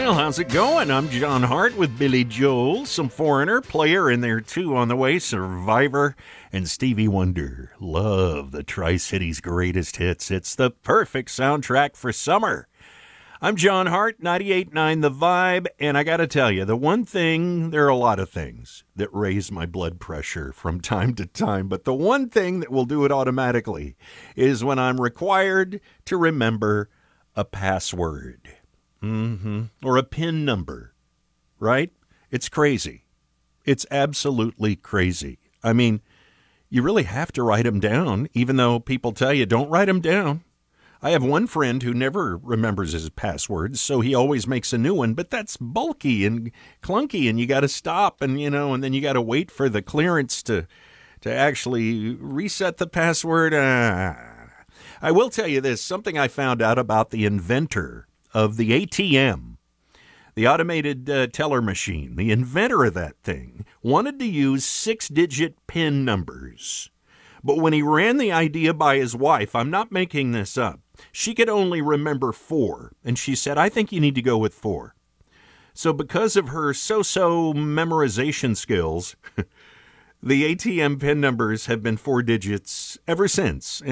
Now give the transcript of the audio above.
Well, how's it going? I'm John Hart with Billy Joel, some Foreigner, Player in there too on the way, Survivor, and Stevie Wonder. Love the Tri-Cities greatest hits. It's the perfect soundtrack for summer. I'm John Hart, 98.9 The Vibe, and I gotta tell you, the one thing, there are a lot of things that raise my blood pressure from time to time, but the one thing that will do it automatically is when I'm required to remember a password. Or a PIN number, right? It's crazy. It's absolutely crazy. I mean, you really have to write them down, even though people tell you don't write them down. I have one friend who never remembers his passwords, so he always makes a new one, but that's bulky and clunky, and you got to stop, and then you got to wait for the clearance to actually reset the password. I will tell you this, something I found out about the inventor of the ATM, the automated teller machine. The inventor of that thing wanted to use 6-digit PIN numbers. But when he ran the idea by his wife, I'm not making this up, she could only remember 4. And she said, I think you need to go with 4. So because of her so-so memorization skills, the ATM PIN numbers have been 4 digits ever since.